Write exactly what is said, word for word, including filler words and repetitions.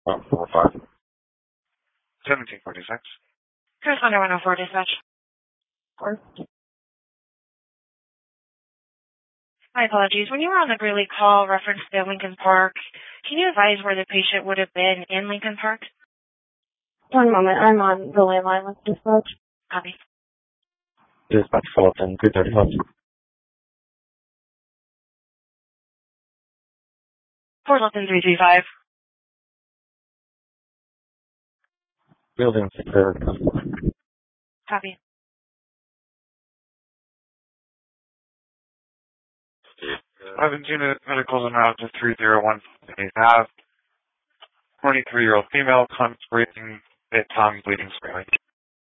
one four five. seventeen forty-six. Here's Thunder one oh four dispatch. Four. My apologies. When you were on the Greeley call reference to Lincoln Park, can you advise where the patient would have been in Lincoln Park? One moment. I'm on the landline with dispatch. Copy. Dispatch Fulton, two thirty left. Fort Lupton three three five. Building secure. Copy. seventeen medicals and out to three zero one Ave. twenty-three-year-old female, concentrating, bit tongue, bleeding, screaming.